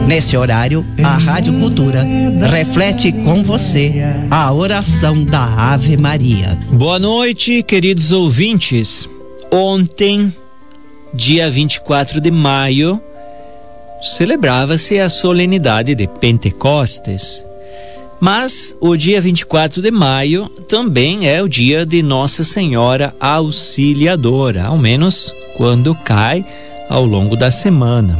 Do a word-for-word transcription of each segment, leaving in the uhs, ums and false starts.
Nesse horário, a Rádio Cultura reflete com você a oração da Ave Maria. Boa noite, queridos ouvintes. Ontem, dia vinte e quatro de maio, celebrava-se a solenidade de Pentecostes. Mas o dia vinte e quatro de maio também é o dia de Nossa Senhora Auxiliadora, ao menos quando cai ao longo da semana.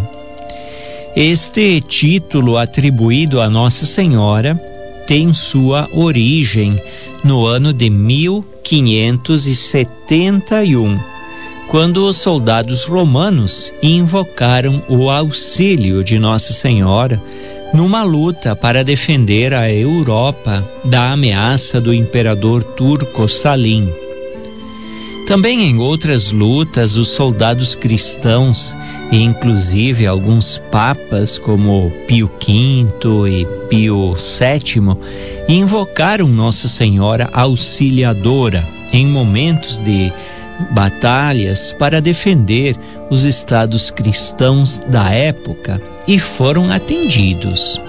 Este título atribuído a Nossa Senhora tem sua origem no ano de mil quinhentos e setenta e um, quando os soldados romanos invocaram o auxílio de Nossa Senhora numa luta para defender a Europa da ameaça do imperador turco Salim. Também em outras lutas, os soldados cristãos, e inclusive alguns papas como Pio quinto e Pio sétimo, invocaram Nossa Senhora Auxiliadora em momentos de batalhas para defender os estados cristãos da época e foram atendidos.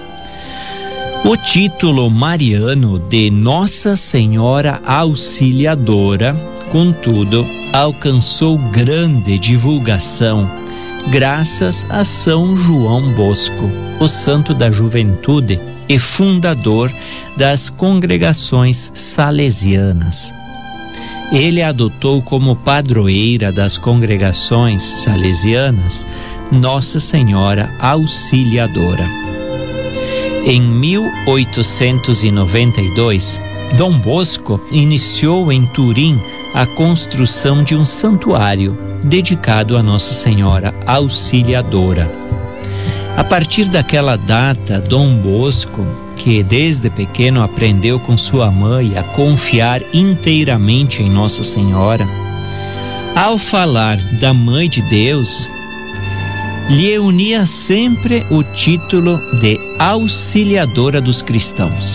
O título mariano de Nossa Senhora Auxiliadora, contudo, alcançou grande divulgação graças a São João Bosco, o santo da juventude e fundador das congregações salesianas. Ele adotou como padroeira das congregações salesianas Nossa Senhora Auxiliadora. Em mil oitocentos e noventa e dois, Dom Bosco iniciou em Turim a construção de um santuário dedicado a Nossa Senhora Auxiliadora. A partir daquela data, Dom Bosco, que desde pequeno aprendeu com sua mãe a confiar inteiramente em Nossa Senhora, ao falar da Mãe de Deus, lhe unia sempre o título de Auxiliadora dos cristãos.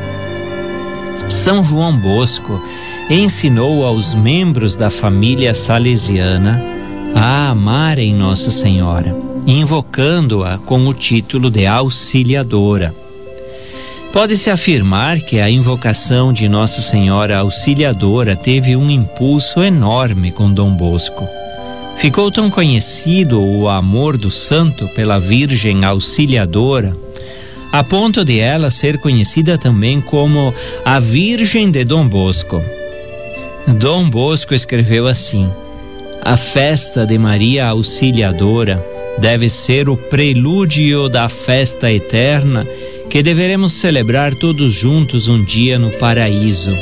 São João Bosco ensinou aos membros da família salesiana a amarem Nossa Senhora, invocando-a com o título de Auxiliadora. Pode-se afirmar que a invocação de Nossa Senhora Auxiliadora teve um impulso enorme com Dom Bosco. Ficou tão conhecido o amor do santo pela Virgem Auxiliadora, a ponto de ela ser conhecida também como a Virgem de Dom Bosco. Dom Bosco escreveu assim: a festa de Maria Auxiliadora deve ser o prelúdio da festa eterna que deveremos celebrar todos juntos um dia no paraíso.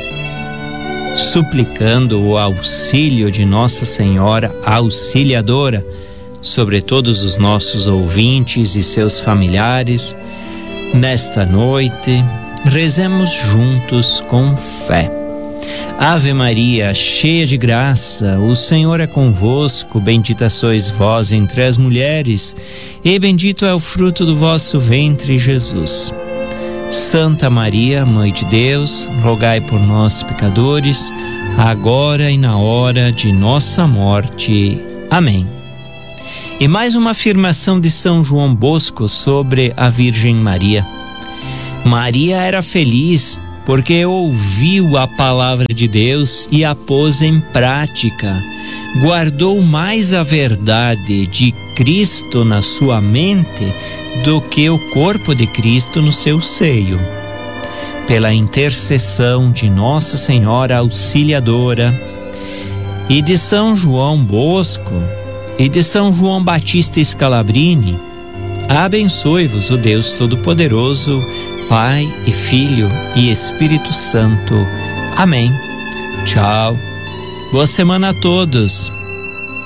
Suplicando o auxílio de Nossa Senhora Auxiliadora sobre todos os nossos ouvintes e seus familiares, nesta noite, rezemos juntos com fé. Ave Maria, cheia de graça, o Senhor é convosco, bendita sois vós entre as mulheres, e bendito é o fruto do vosso ventre, Jesus. Santa Maria, Mãe de Deus, rogai por nós, pecadores, agora e na hora de nossa morte. Amém. E mais uma afirmação de São João Bosco sobre a Virgem Maria. Maria era feliz porque ouviu a palavra de Deus e a pôs em prática. Guardou mais a verdade de Cristo na sua mente do que o corpo de Cristo no seu seio. Pela intercessão de Nossa Senhora Auxiliadora e de São João Bosco e de São João Batista Scalabrini, abençoe-vos o Deus Todo-Poderoso, Pai e Filho e Espírito Santo. Amém. Tchau. Boa semana a todos.